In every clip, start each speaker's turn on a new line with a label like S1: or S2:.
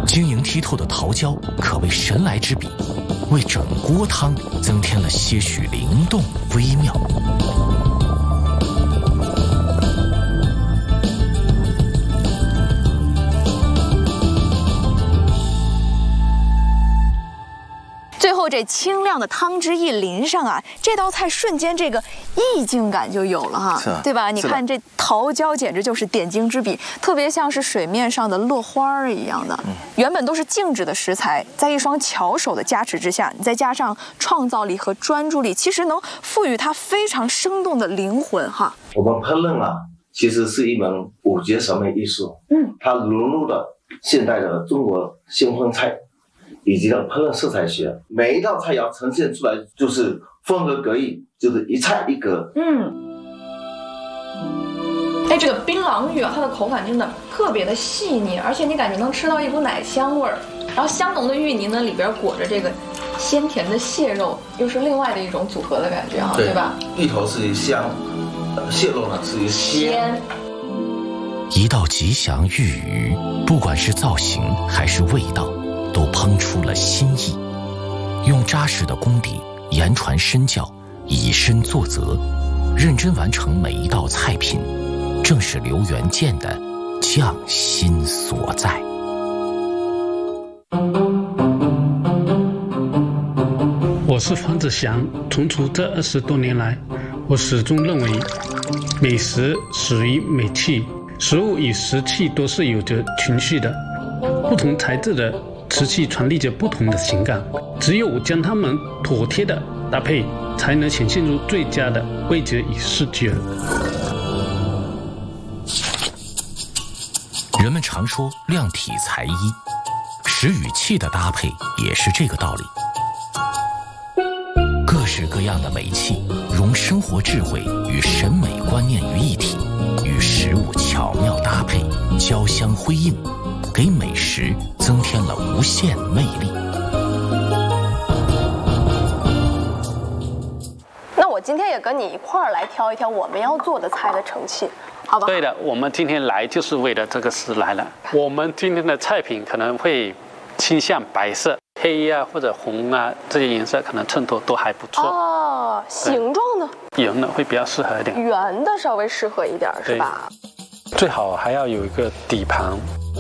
S1: 晶莹剔透的桃胶可谓神来之笔，为整锅汤增添了些许灵动微妙。
S2: 最后这清亮的汤汁一淋上啊，这道菜瞬间这个意境感就有了哈，对吧？你看这桃胶简直就是点睛之笔，特别像是水面上的落花一样的。原本都是静止的食材，在一双巧手的加持之下，你再加上创造力和专注力，其实能赋予它非常生动的灵魂哈。
S3: 我们烹饪啊，其实是一门五绝审美艺术，它融入了现代的中国新荤菜。以及的烹饪色彩学，每一道菜肴呈现出来就是风格各异，就是一菜一格。
S2: 哎，这个槟榔芋啊，它的口感真的特别的细腻，而且你感觉能吃到一股奶香味儿，然后香浓的芋泥呢里边裹着这个鲜甜的蟹肉，又是另外的一种组合的感觉哈，对吧？
S3: 芋头是香，蟹肉呢是鲜。
S1: 一道吉祥芋鱼，不管是造型还是味道，都烹出了新意，用扎实的功底言传身教，以身作则，认真完成每一道菜品，正是刘元健的匠心所在。
S4: 我是方子祥，从厨这20多年来，我始终认为美食始于美器，食物与食器都是有着情绪的，不同材质的瓷器传递着不同的情感，只有将它们妥帖的搭配，才能显现出最佳的味觉与视觉。
S1: 人们常说量体裁衣，食与器的搭配也是这个道理。各式各样的美器融生活智慧与审美观念于一体，与食物巧妙搭配，交相辉映，给美食增添了无限魅力。
S2: 那我今天也跟你一块儿来挑一挑我们要做的菜的盛器，好吧？
S4: 对的，我们今天来就是为了这个事来了。我们今天的菜品可能会倾向白色、黑啊或者红啊，这些颜色可能衬托都还不错。
S2: 哦，形状呢？
S4: 圆的会比较适合一点，
S2: 圆的稍微适合一点，是吧？
S4: 最好还要有一个底盘。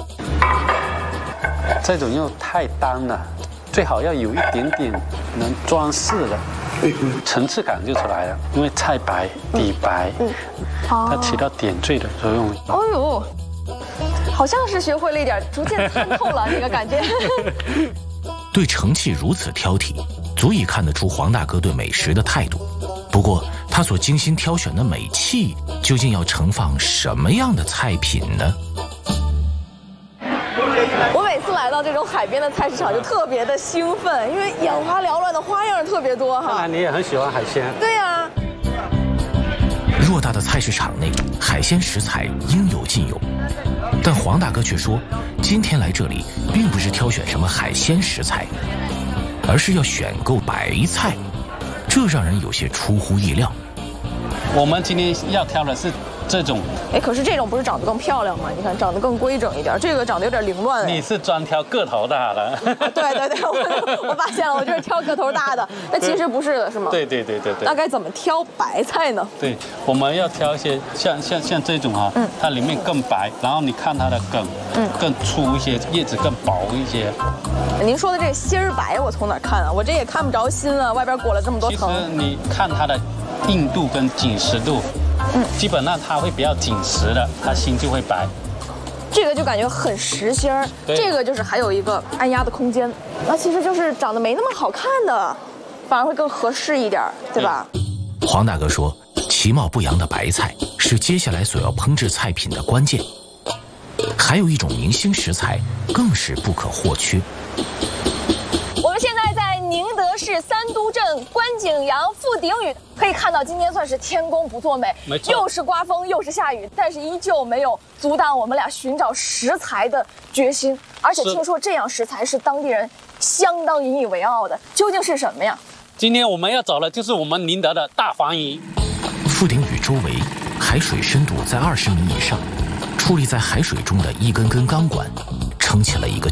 S4: 这种又太单了，最好要有一点点能装饰的，层次感就出来了。因为菜白底白，它起到点缀的作用。
S2: 哦呦，好像是学会了一点，逐渐参透了这个感觉。
S1: 对盛器如此挑剔，足以看得出黄大哥对美食的态度。不过，他所精心挑选的美器，究竟要盛放什么样的菜品呢？
S2: 我每次来到这种海边的菜市场就特别的兴奋，因为眼花缭乱的花样特别多哈。
S4: 看来你也很喜欢海鲜。
S2: 对呀。
S1: 偌大的菜市场内，海鲜食材应有尽有，但黄大哥却说，今天来这里并不是挑选什么海鲜食材，而是要选购白菜，这让人有些出乎意料。
S4: 我们今天要挑的是这种，
S2: 哎，可是这种不是长得更漂亮吗？你看长得更规整一点，这个长得有点凌乱。
S4: 你是专挑个头大的。
S2: 对，我发现了，我就是挑个头大的。那其实不是的，是吗？
S4: 对。
S2: 那该怎么挑白菜呢？
S4: 对，我们要挑一些像这种哈，它里面更白，然后你看它的梗，更粗一些，叶子更薄一些。
S2: 您说的这个心儿白，我从哪看啊？我这也看不着心啊，外边裹了这么多层。
S4: 其实你看它的硬度跟紧实度。基本上它会比较紧实的，它心就会白。
S2: 这个就感觉很实心儿，这个就是还有一个按压的空间。那其实就是长得没那么好看的，反而会更合适一点，对吧？
S1: 黄大哥说，其貌不扬的白菜是接下来所要烹制菜品的关键。还有一种明星食材更是不可或缺。
S2: 我们现在在宁德市三都镇观景阳富鼎宇，可以看到今天算是天公不作美，又是刮风又是下雨，但是依旧没有阻挡我们俩寻找食材的决心。而且听说这样食材是当地人相当引以为傲的，究竟是什么呀？
S4: 今天我们要找的就是我们宁德的大黄鱼。
S1: 富鼎宇周围海水深度在20米以上，矗立在海水中的一根根钢管，撑起了一个